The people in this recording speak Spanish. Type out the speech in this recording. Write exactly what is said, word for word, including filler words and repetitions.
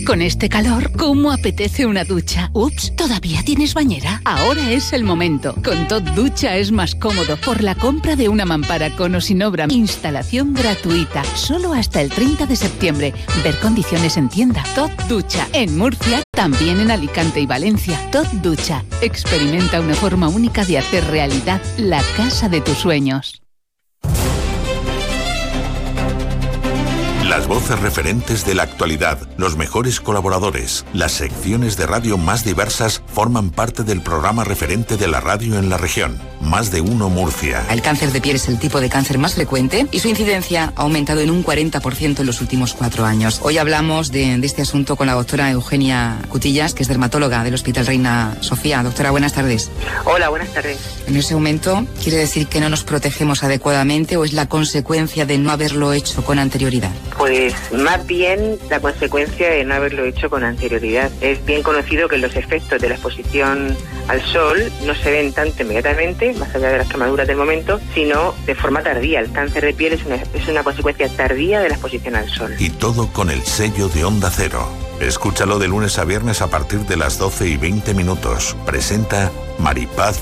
Con este calor, ¿cómo apetece una ducha? Ups, ¿todavía tienes bañera? Ahora es el momento. Con Tot Ducha es más cómodo por la compra de una mampara con o sin obra. Instalación gratuita, solo hasta el treinta de septiembre. Ver condiciones en tienda. Tot Ducha. En Murcia, también en Alicante y Valencia. Tot Ducha. Experimenta una forma única de hacer realidad la casa de tus sueños. Las voces referentes de la actualidad, los mejores colaboradores, las secciones de radio más diversas forman parte del programa referente de la radio en la región. Más de uno Murcia. El cáncer de piel es el tipo de cáncer más frecuente y su incidencia ha aumentado en un cuarenta por ciento en los últimos cuatro años. Hoy hablamos de, de este asunto con la doctora Eugenia Cutillas, que es dermatóloga del Hospital Reina Sofía. Doctora, buenas tardes. Hola, buenas tardes. En ese aumento, ¿quiere decir que no nos protegemos adecuadamente o es la consecuencia de no haberlo hecho con anterioridad? Pues más bien la consecuencia de no haberlo hecho con anterioridad. Es bien conocido que los efectos de la exposición al sol no se ven tanto inmediatamente, más allá de las quemaduras del momento, sino de forma tardía. El cáncer de piel es una, es una consecuencia tardía de la exposición al sol. Y todo con el sello de Onda Cero. Escúchalo de lunes a viernes a partir de las doce y veinte minutos. Presenta Maripaz